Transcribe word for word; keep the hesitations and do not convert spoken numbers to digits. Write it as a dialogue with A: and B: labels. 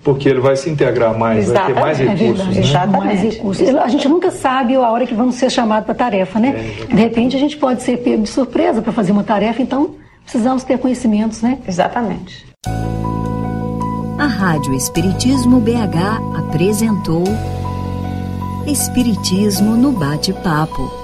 A: porque ele vai se integrar mais, exatamente, vai ter mais recursos. É, né?
B: Exatamente. Mais recursos. A gente nunca sabe a hora que vamos ser chamados para a tarefa, né? É, de repente a gente pode ser pego de surpresa para fazer uma tarefa, então precisamos ter conhecimentos, né?
C: Exatamente.
D: A Rádio Espiritismo B H apresentou Espiritismo no Bate-Papo.